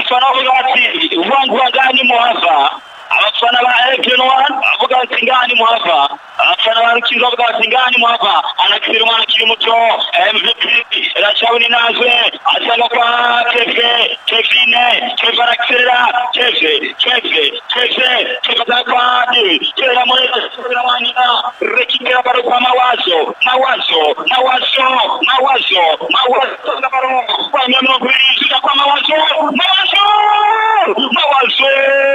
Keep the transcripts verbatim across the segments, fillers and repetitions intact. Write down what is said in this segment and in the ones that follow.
abafana bavuga bati uvangura gani muhava abafana ba Epeno bavuga bati ngani muhava abafana ba Rukinzo bavuga bati ngani muhava anakira umwana kiri muto M V P Rachabuni nazwe asanga kwa Kefe Kefine Kefarakera Kefe Kefe Kefe Kefazakadi Kera Moyo Suramanina rekikera baro kwa mawazo mawazo mawazo mawazo mawazo na baro kwa miono kweli kwa mawazo mawazo mawazo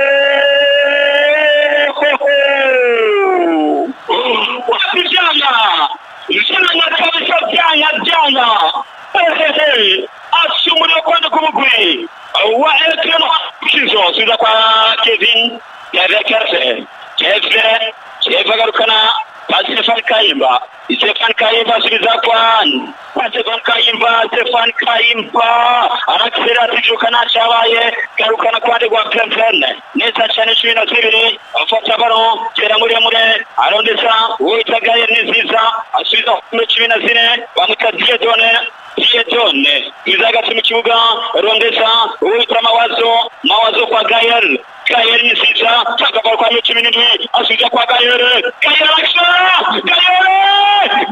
Wapijana Jana kabisa jana jana Asumuli kwenda kumugwi wa Epeno Kizo suza kwa Kevin Yavekerse Kevin Kevagarukana Stefan Kayimba Stefan Kayimba subiza kwa Stefan Kayimba Stefan Kayimba anakisera tujukana chabaye garukana kwande kwa Pempene neza cyane cumi na zibiri afata baro kera muri mure arondesa uitagaye niziza asubiza mu cumi na zine bamutadiye done Dietone izaga mu kibuga rondesa uita mawazo mawazo kwa Gael Gael niziza takabara kwa cumi n'indwi asubiza kwa Gael Gael aksha Gael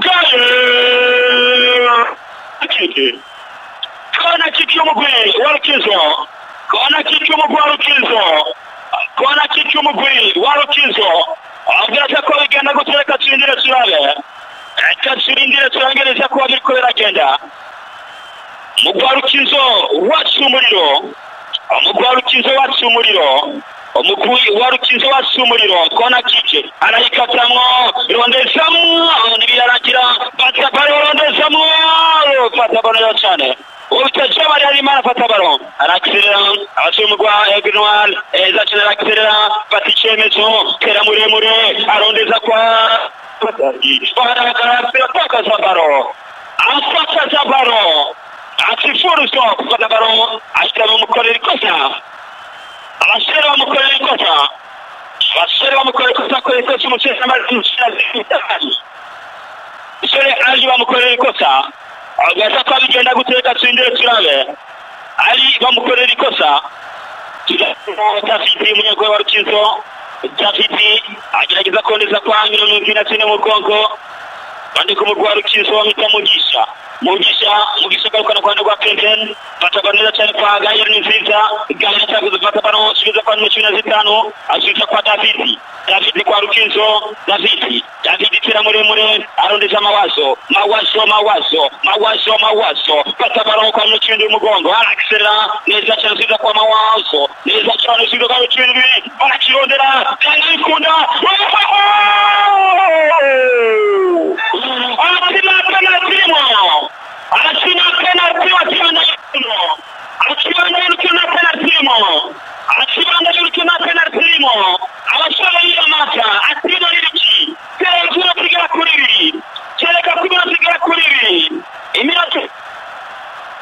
Gael akike kona kikyo mugwi warukizo kona kikyo mugwi warukizo kona kikyo mugwi warukizo abyaza ko bigenda gutereka tsindire turabe akatsindire turangereza ko biriko biragenda mugwarukizo wasumuriro mugwarukizo wasumuriro umukui warukizo wasumuriro kona kike arayikatamwo rondezamwo nibirarangira bata baro rondezamwo fata baro cyane utajaba ari imana fata baro arakirira abasumugwa Egnwal eza cyane arakirira patichemezo kera muremure arondeza kwa para karapira toka zabaro afata zabaro akifuru so fata baro ashikamo mukorera ikosa abasore bamukorera ikosa abasore bamukorera ikosa ko ikosa umucesa amazi sore aje bamukorera ikosa agasa ko bigenda guteka tsindire turabe ari bamukorera ikosa Tafiti munyagwe wa Rukinzo Tafiti agerageza kondeza kwa ngiro n'umvina tsine mu Kongo bandi ko mu Rukinzo bamita mugisha mugisha mugisha garukana kwanda kwa Penten batabanira cyane kwa Gael niziza Gael cyaguze batabano subiza kwa cumi na zitanu asubiza kwa Tafiti Tafiti kwa Rukinzo Tafiti Tafiti tira muri muri arondeza mawazo mawazo mawazo mawazo mawazo batabano kwa cumi n'umugongo Alexera neza cyane subiza kwa mawazo neza cyane subiza kwa cumi